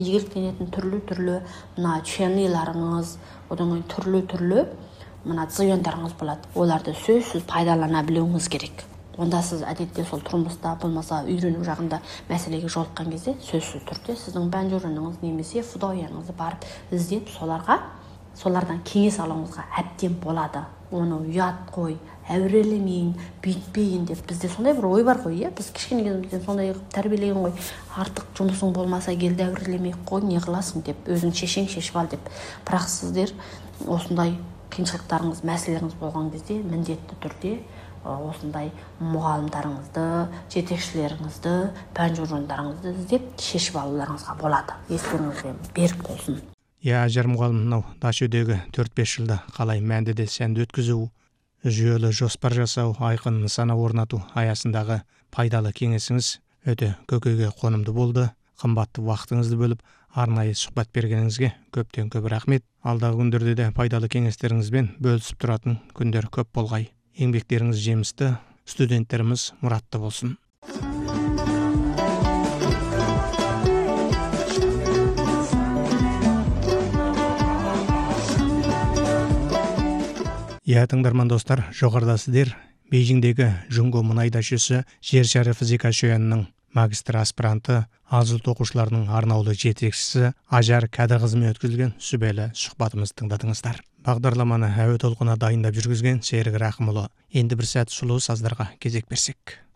игіліктенетін түрлі мына ченеларыңыз, одан кейін түрлі мына зиондарыңыз болады. Оларды сөзсіз пайдалана білуіңіз керек. Онда сіз әдетте сол тұрмыста болмаса үйрену жағында мәселеге жолыққан кезде сөзсіз түрде сіздің бәнжөрініңіз немесе фудояңызды барып іздеп солардан кеңес алуыңызға әбден болады. Оны ұят қой, әурелемейін, бүйтпейін деп бізде сондай бір ой бар ғой, біз кішкене кезімізден сондай тәрбиелеген ғой. Артық жұмысың болмаса келді әурелемей қой, не қыласың деп, өзің шешіп ал деп. Бірақ сіздер осындай қиыншылықтарыңыз, мәселелеріңіз болған кезде міндетті түрде осындай мұғалімдарыңызды, жетекшілеріңізді, пәнжөріндарыңызды іздеп шешіп алуларыңызға болады. Естеріңізге берік болсын. Ажар мұғалім, мынау Дашөдегі 4-5 жылда қалай мәнді де сәнді өткізу, жүйелі жоспар жасау, айқын нысана орнату аясындағы пайдалы кеңесіңіз өте көкейге қонымды болды. Қымбатты уақытыңызды бөліп, арнайы сұхбат бергеніңізге көптен көп рахмет. Алдағы күндерде де пайдалы кеңестеріңізбен бөлісіп тұратын күндер көп болғай. Еңбектеріңіз жемісті, студенттеріміз мұратты болсын. Тыңдарман достар, жоғарыда сіздер Бейжіңдегі Жүнго мұнай дашесі жер шары физика шөянының магистр аспиранты, азылт оқушыларының арнаулы жетекшісі Ажар Кәдірқызымен өткізілген сүбелі сұхбатымызды тыңдадыңыздар. Бағдарламаны әуе толқына дайындап жүргізген Серік Рақымұлы. Енді бір сәт сұлу саздарға кезек берсек.